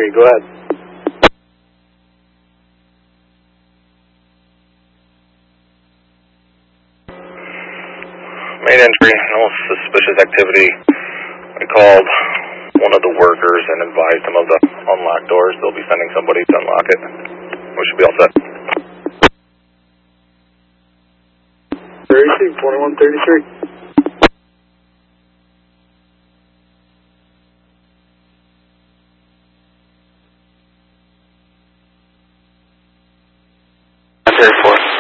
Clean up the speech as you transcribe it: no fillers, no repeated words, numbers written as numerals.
Go ahead. Main entry, no suspicious activity. We called one of the workers and advised them of the unlocked doors. They'll be sending somebody to unlock it. We should be all set. 2133. That's 4.